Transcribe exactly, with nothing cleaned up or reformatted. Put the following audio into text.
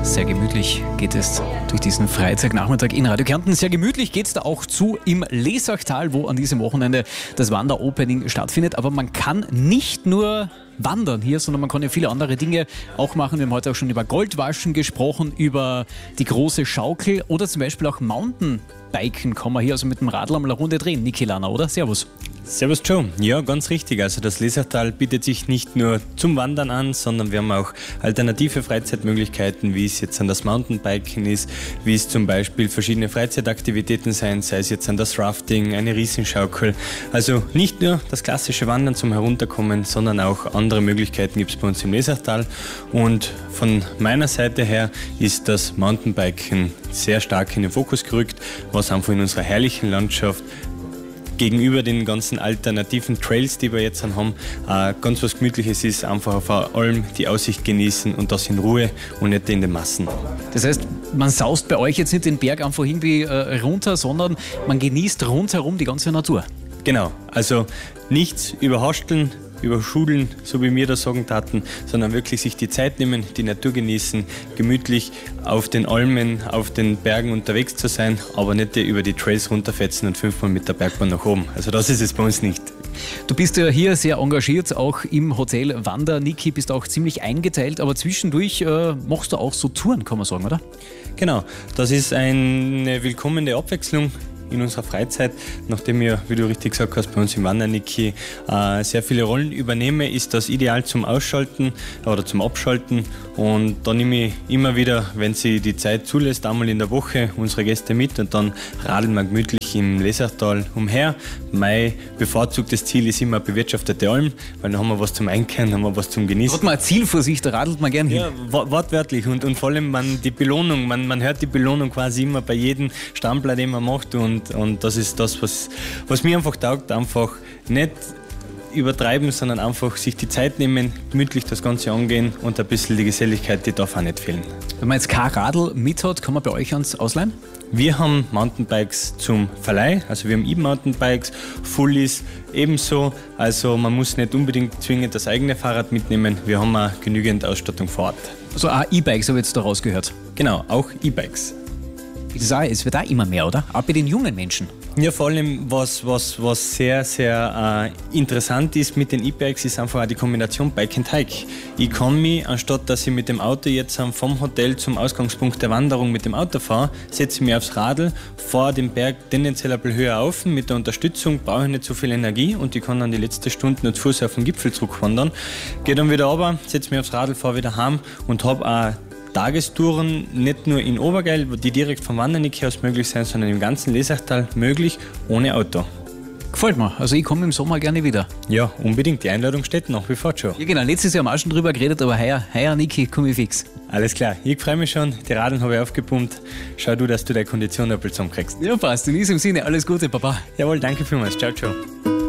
Sehr gemütlich geht es durch diesen Freitagnachmittag in Radio Kärnten. Sehr gemütlich geht es da auch zu im Lesachtal, wo an diesem Wochenende das Wanderopening stattfindet. Aber man kann nicht nur wandern hier, sondern man kann ja viele andere Dinge auch machen. Wir haben heute auch schon über Goldwaschen gesprochen, über die große Schaukel oder zum Beispiel auch Mountainbiken kann man hier also mit dem Radl einmal eine Runde drehen. Niki Lana, oder? Servus. Servus Joe. Ja, ganz richtig. Also das Lesachtal bietet sich nicht nur zum Wandern an, sondern wir haben auch alternative Freizeitmöglichkeiten, wie es jetzt an das Mountainbiken ist, wie es zum Beispiel verschiedene Freizeitaktivitäten sein, sei es jetzt an das Rafting, eine Riesenschaukel. Also nicht nur das klassische Wandern zum Herunterkommen, sondern auch andere Möglichkeiten gibt es bei uns im Lesachtal. Und von meiner Seite her ist das Mountainbiken sehr stark in den Fokus gerückt, was einfach in unserer herrlichen Landschaft gegenüber den ganzen alternativen Trails, die wir jetzt haben, äh, ganz was Gemütliches ist, einfach auf eine Alm die Aussicht genießen und das in Ruhe und nicht in den Massen. Das heißt, man saust bei euch jetzt nicht den Berg einfach irgendwie äh, runter, sondern man genießt rundherum die ganze Natur. Genau, also nichts überhasteln, überschudeln, so wie wir das sagen taten, sondern wirklich sich die Zeit nehmen, die Natur genießen, gemütlich auf den Almen, auf den Bergen unterwegs zu sein, aber nicht über die Trails runterfetzen und fünfmal mit der Bergbahn nach oben. Also das ist es bei uns nicht. Du bist ja hier sehr engagiert, auch im Hotel Wander. Niki, bist auch ziemlich eingeteilt, aber zwischendurch äh, machst du auch so Touren, kann man sagen, oder? Genau, das ist eine willkommene Abwechslung in unserer Freizeit, nachdem wir, wie du richtig gesagt hast, bei uns im Wandern, Niki, äh, sehr viele Rollen übernehme, ist das ideal zum Ausschalten oder zum Abschalten. Und da nehme ich immer wieder, wenn sie die Zeit zulässt, einmal in der Woche unsere Gäste mit und dann radeln wir gemütlich im Lesachtal umher. Mein bevorzugtes Ziel ist immer bewirtschaftete Alm, weil dann haben wir was zum Einkehren, haben wir was zum Genießen. Hat man ein Ziel vor sich, da radelt man gerne hin. Ja, wortwörtlich und, und vor allem man, die Belohnung, man, man hört die Belohnung quasi immer bei jedem Stammplan, den man macht und Und das ist das, was, was mir einfach taugt, einfach nicht übertreiben, sondern einfach sich die Zeit nehmen, gemütlich das Ganze angehen und ein bisschen die Geselligkeit, die darf auch nicht fehlen. Wenn man jetzt kein Radl mit hat, kann man bei euch ans ausleihen? Wir haben Mountainbikes zum Verleih, also wir haben E-Mountainbikes, Fullies ebenso, also man muss nicht unbedingt zwingend das eigene Fahrrad mitnehmen, wir haben auch genügend Ausstattung vor Ort. Also auch E-Bikes habe ich jetzt da rausgehört? Genau, auch E-Bikes. Das auch, es wird auch immer mehr, oder? Auch bei den jungen Menschen. Ja, vor allem, was, was, was sehr, sehr äh, interessant ist mit den E-Bikes, ist einfach auch die Kombination Bike and Hike. Ich kann mich, anstatt dass ich mit dem Auto jetzt vom Hotel zum Ausgangspunkt der Wanderung mit dem Auto fahre, setze ich mich aufs Radl, fahre den Berg tendenziell ein bisschen höher auf. Mit der Unterstützung brauche ich nicht so viel Energie und ich kann dann die letzte Stunde nur zu Fuß auf den Gipfel zurückwandern. Gehe dann wieder runter, setze mich aufs Radl, fahre wieder heim und habe auch Tagestouren nicht nur in Obergeil, die direkt vom Wandernick aus möglich sind, sondern im ganzen Lesachtal möglich, ohne Auto. Gefällt mir. Also ich komme im Sommer gerne wieder. Ja, unbedingt. Die Einladung steht nach wie vor schon. Ja genau, letztes Jahr haben wir auch schon drüber geredet, aber heuer, heuer Niki, komme ich fix. Alles klar, ich freue mich schon. Die Radeln habe ich aufgepumpt. Schau du, dass du deine Kondition ein bisschen zusammenkriegst. Ja, passt. In diesem Sinne, alles Gute, Papa. Jawohl, danke vielmals. Ciao, ciao.